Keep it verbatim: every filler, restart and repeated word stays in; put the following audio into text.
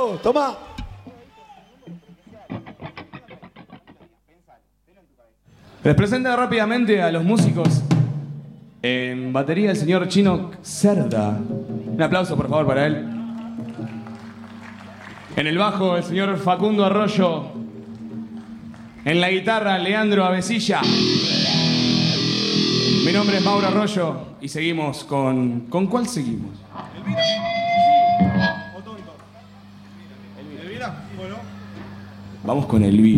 ¡Bravo! ¡Toma! Les presento rápidamente a los músicos. En batería el señor Chino Cerda. Un aplauso por favor para él. En el bajo el señor Facundo Arroyo. En la guitarra Leandro Avesilla. Mi nombre es Mauro Arroyo y seguimos con... ¿Con cuál seguimos? ¿Elvira? Bueno. Vamos con Elvira.